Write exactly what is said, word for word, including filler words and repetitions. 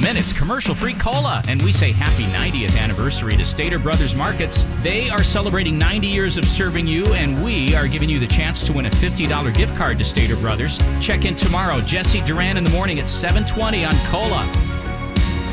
minutes commercial-free cola. And we say happy ninetieth anniversary to Stater Brothers Markets. They are celebrating ninety years of serving you, and we are giving you the chance to win a fifty dollar gift card to Stater Brothers. Check in tomorrow. Jesse Duran in the morning at seven twenty on Cola.